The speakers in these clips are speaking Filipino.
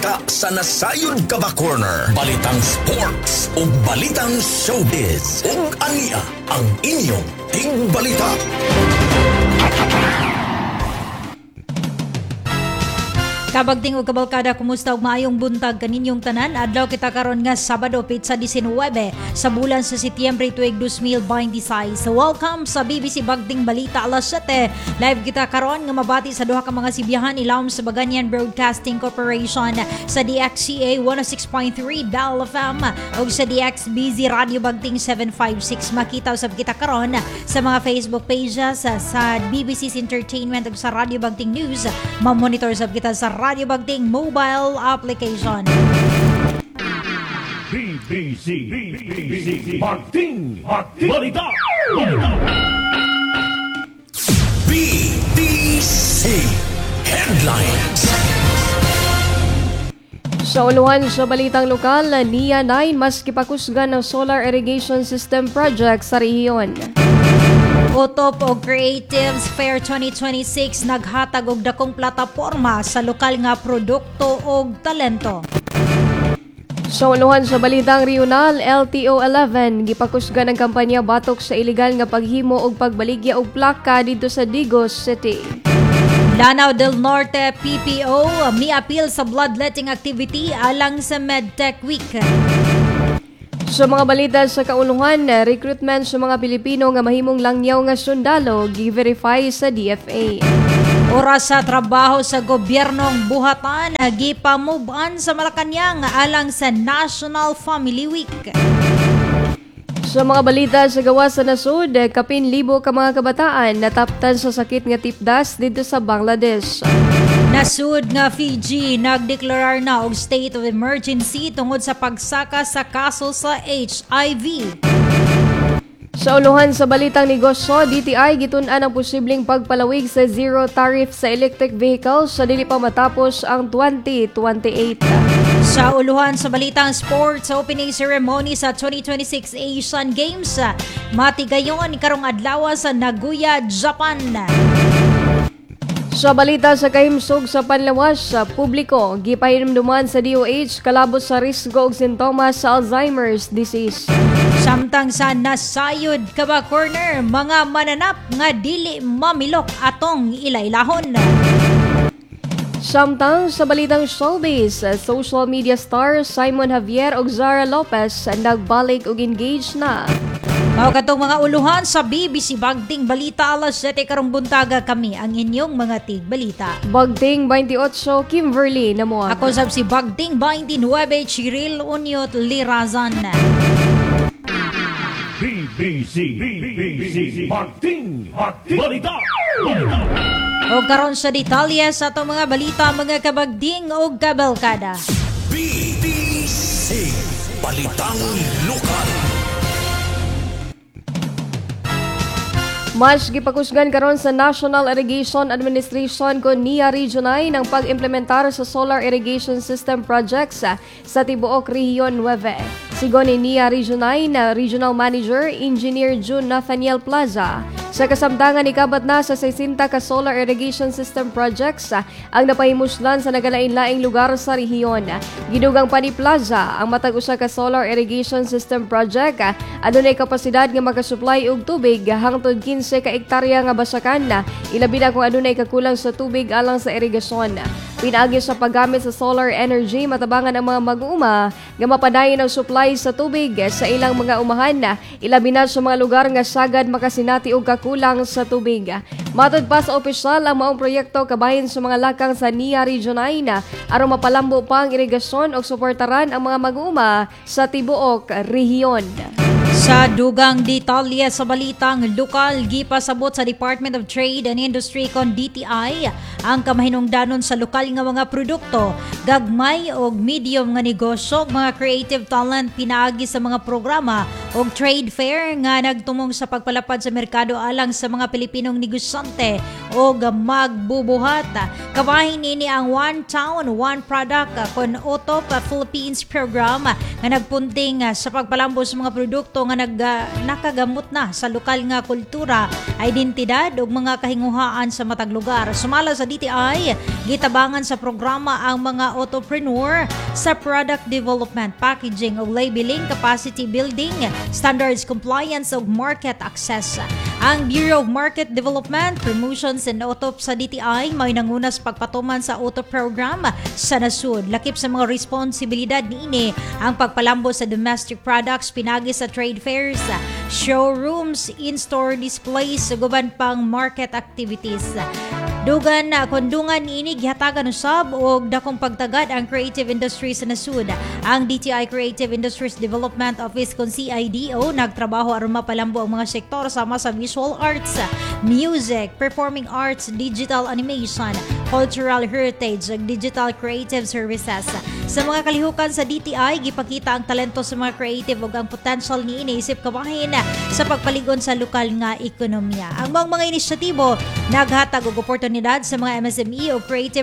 balita sa Nasayod ka ba Corner. Balitang sports ug balitang showbiz. Ug ania ang inyong tigbalita. Kabagting ug kabalkada, kumusta ug maayong buntag kaninyong tanan. Adlaw kita karon nga Sabado, pitsa 19 sa bulan sa Setyembre tuig 2026. So welcome sa BBC Bagting Balita alas 7. Live kita karon nga mabati sa duha ka mga sibiyahan ilawom sa Baganyan Broadcasting Corporation sa DXCA 106.3 Bell FM ug sa DXBZ Radio Bagting 756. Makita usab kita karon sa mga Facebook pages sa BBC's Entertainment ug sa Radio Bagting News. Mamonitor usab kita sa Radio Bagting mobile application. BBC Bagting Balita. BBC Headlines. Sa uluhan sa balitang lokal, NIA 9 mas kipakusgan ng solar irrigation system project sa rehiyon. Utop og Creatives Fair 2026 naghatag og dakong plataporma sa lokal nga produkto og talento. Sa uluhan sa balitang regional, LTO-11 gipakusgan ang kampanya batok sa ilegal nga paghimo og pagbaligya og plaka dito sa Digos City. Lanao del Norte PPO mi-appeal sa bloodletting activity alang sa Medtech Week. Sa mga balita sa kauluhan, recruitment sa mga Pilipino nga mahimong langyaw nga sundalo gi-verify sa DFA. Oras sa trabaho sa gobyernong buhatan gipa-move-on sa Malacañang alang sa National Family Week. Sa mga balita sa gawas sa nasud, 10,000 ka mga kabataan nataptan sa sakit nga tipdas dito sa Bangladesh. Nasud nga Fiji nagdeklarar na og state of emergency tungod sa pagsaka sa kaso sa HIV. Sa uluhan sa balitang negosyo, DTI gitun-an ang posibleng pagpalawig sa zero tariff sa electric vehicles sa dili pa matapos ang 2028. Sa uluhan sa balitang sports, sa opening ceremony sa 2026 Asian Games, matigayon karong adlaw sa Nagoya, Japan. Sa balita sa kahimsog sa panlawas sa publiko, gipahinumduman sa DOH kalabos sa risgo og sintomas sa Alzheimer's disease. Samtang sa Nasayod ka ba Corner, mga mananap nga dili mamilok atong ilailahon. Samtang sa balitang showbiz, social media star Simon Javier ug Zara Lopez nagbalik og engaged na. Mao katong mga uluhan sa BBC Bagting Balita alas 7 karong buntaga, kami ang inyong mga tigbalita. Bagting 28 Kimberly namo. Ako sab si Bagting 29 Chiril Unyot Lirazan. BBC Bagting Balita. O karon sa detalye sa atong mga balita, mga kabagding o kabalkada. BBC Balitang Lokal. Mas gipakusgan karon sa National Irrigation Administration ko NIA Region 9 ang pag-implementar sa solar irrigation system projects sa tibuok Rehiyon 9. Sigon ni NIA Region 9 Regional Manager Engineer June Nathaniel Plaza, sa kasamtangan ikabat na sa 60 ka solar irrigation system projects ang napahimuslan sa nagalain-laing lugar sa rehiyon. Gidugang pa ni Plaza ang matag usa ka solar irrigation system project adunay kapasidad nga makasupply og tubig hangtod 15 ka hektarya nga basakan na ilabi na kung adunay kakulang sa tubig alang sa irigasyon. Pinaagi sa paggamit sa solar energy, matabangan ang mga mag-uuma nga mapadayon ang supply sa tubig sa ilang mga umahan na ilabi na sa mga lugar nga sagad makasinati og kakulang sa tubig. Matod pa sa opisyal, ang maong proyekto kabahin sa mga lakang sa NIA Region 9 aron mapalambo pa ang irigasyon o suportaran ang mga mag-uuma sa tibuok rehiyon. Sa dugang detalye sa balitang lokal, gipasabot sa Department of Trade and Industry kon DTI ang kamahinungdanon sa lokal nga mga produkto, gagmay o medium nga negosyo, mga creative talent pinaagi sa mga programa og trade fair nga nagtumong sa pagpalapad sa merkado alang sa mga Pilipinong negosyante og magbubuhat. Kabahin nini ang One Town, One Product kon OTOP Philippines program nga nagpunting sa pagpalambo sa mga produkto nga nakagamot na sa lokal nga kultura, identidad ug mga kahinguhaan sa matag lugar. Sumala sa DTI, gitabangan sa programa ang mga autopreneur sa product development, packaging ug labeling, capacity building, standards compliance ug market access. Ang Bureau of Market Development, Promotions and OTOP sa DTI may nangunas pagpatuman sa auto program sa nasud. Lakip sa mga responsibilidad niini ang pagpalambo sa domestic products pinagi sa trade fairs, showrooms, in-store displays, guban pang market activities. Dugan na kondungan niini gihatagan usab og dakong pagtagad ang creative industries sa nasud. Ang DTI Creative Industries Development Office kon CIDO nagtrabaho aron mapalambo ang mga sektor sama sa visual arts, music, performing arts, digital animation, cultural heritage ug digital creative services. Sa mga kalihukan sa DTI gipakita ang talento sa mga creative ug ang potential niini isip kabahin sa pagpaligon sa lokal nga ekonomiya. Ang mga inisyatibo naghatag og oportunidad sa mga MSME o creative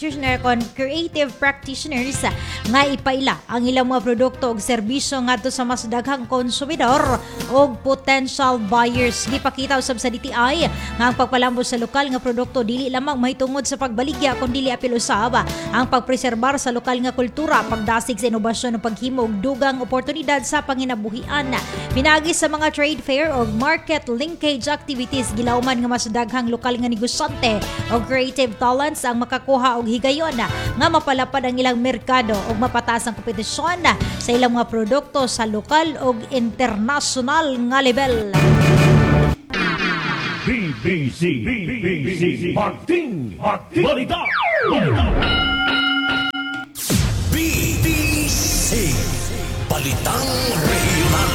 practitioners nga ipaila ang ilang mga produkto ug serbisyo ngadto sa mas daghang konsumidor ug potential buyers. Gipakita usab sa DTI nga ang pagpalambo sa lokal nga produkto dili lamang mahitungod sa pagbaligya kundi apil usab ang pagpreserbar sa lokal nga kultura, pagdasig sa inobasyon ug paghimo og dugang oportunidad sa panginabuhian. Pinagi sa mga trade fair ug market linkage activities gilauman nga mas daghang lokal nga negosyante o creative talents ang makakuha og higayon nga mapalapad ang ilang merkado ug mapataas ang kompetisyon sa ilang mga produkto sa lokal ug internasyonal nga level. BBC Martin Balita. BBC Balitang Regional.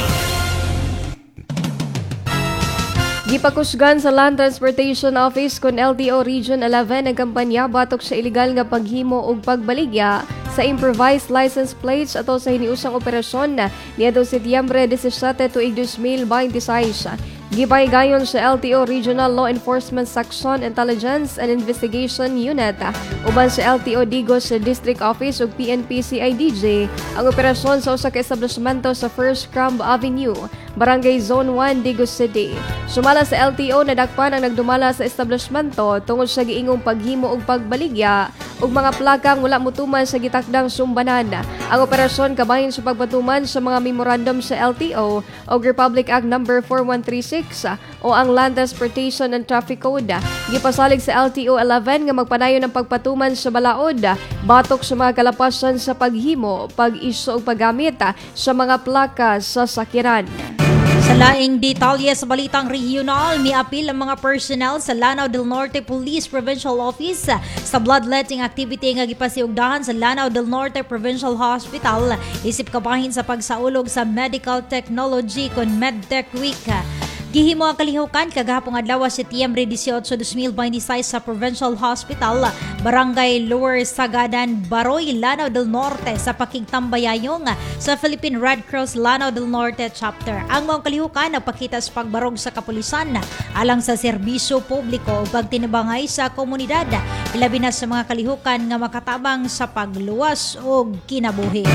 Gipakusgan sa Land Transportation Office kon LTO Region 11 ang kampanya batok sa ilegal nga paghimo og pagbaligya sa improvised license plates ato sa hiniusang operasyon niadtong Setyembre 17 tuig 2026. Gipaygayon sa LTO Regional Law Enforcement Section Intelligence and Investigation Unit uban sa LTO Digos District Office ug PNP CIDJ ang operasyon sa usa ka establishmento sa First Crumb Avenue, Barangay Zone 1, Digos City. Sumala sa LTO nadakpan ang nagdumala sa establishmento tungod sa giingong paghimo og pagbaligya ug mga plakang wala motuman sa gitakdang sumbanan. Ang operasyon kabahin sa pagpatuman sa mga memorandum sa LTO o Republic Act No. 4136 o ang Land Transportation and Traffic Code. Gipasalig sa LTO 11 nga magpadayon ng pagpatuman sa balaod batok sa mga kalapasan sa paghimo, pag-isyo ug paggamit sa mga plaka sa sakyanan. Sa laing detalye sa balitang regional, miapil ang mga personnel sa Lanao del Norte Police Provincial Office sa bloodletting activity nga gipasiugdahan sa Lanao del Norte Provincial Hospital isip kabahin sa pagsaulog sa medical technology kon MedTech Week. Gihimo ang kalihukan kagahapong adlaw Setyembre 18, 2026 sa Provincial Hospital, Barangay Lower Sagadan, Baroy, Lanao del Norte sa pakigtambayayong sa Philippine Red Cross Lanao del Norte Chapter. Ang mga kalihukan nagpakita sa pagbarog sa kapulisan alang sa serbisyo publiko o pagtinibangay sa komunidad, ilabi na sa mga kalihukan nga makatabang sa pagluwas o kinabuhi.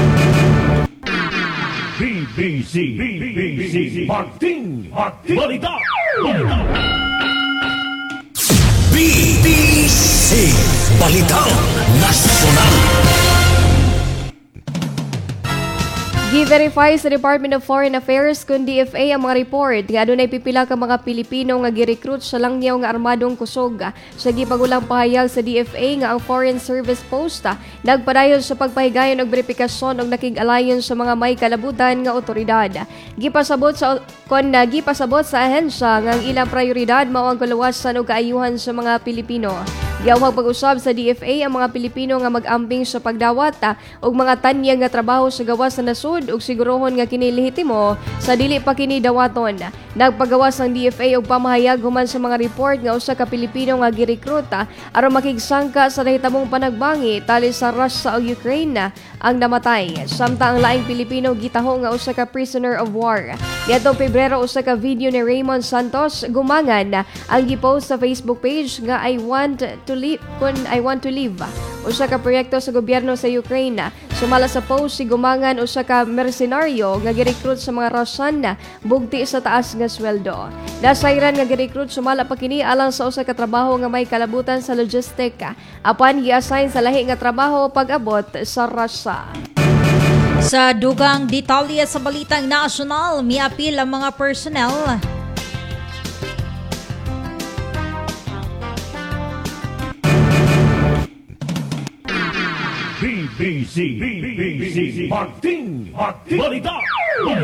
BBC Martin Balita. BBC Balitang Nasional. Gi-verify sa Department of Foreign Affairs kung DFA ang mga report nga adunay pipila ka mga Pilipino nga gi-recruit sa langyaw nga armadong kusog. Sa gipagulang pahayag sa DFA nga ang Foreign Service Post nagpadayon sa pagpahigayon og beripikasyon og nakig-alayon sa mga may kalabutan nga otoridad. Gipasabot sa ahensya nga ang ilang prioridad mao ang kaluwasan ug kaayuhan sa mga Pilipino. Giyawhag pag-usab sa DFA ang mga Pilipino nga mag-ambing sa pagdawat og mga tanyag nga trabaho sa gawas sa nasud ug sigurohon nga kini lehitimo sa dili pa kini dawaton. Nagpagawas ang DFA og pamahayag human sa mga report nga usa ka Pilipino nga girekruta aron makigsangka sa nahitamong panagbangi tali sa Russia ug Ukraine ang namatay. Samtang ang laing Pilipino gitaho nga usa ka prisoner of war. Niadtong Pebrero usa ka video ni Raymond Santos gumangan ang gipost sa Facebook page nga I want to live. Usa ka proyekto sa gobyerno sa Ukraine. Sumala sa post si gumangan usa ka mercenaryo nga girecruit sa mga Russian bugti sa taas nga sweldo. Nasayran nga girecruit sumala pa kini alang sa usa ka trabaho nga may kalabutan sa logistic. Apan gi-assign sa lahi nga trabaho pag-abot sa Russia. Sa dugang detalye sa balitang nasyonal, miapil ang mga personnel BBC Pagting Balita.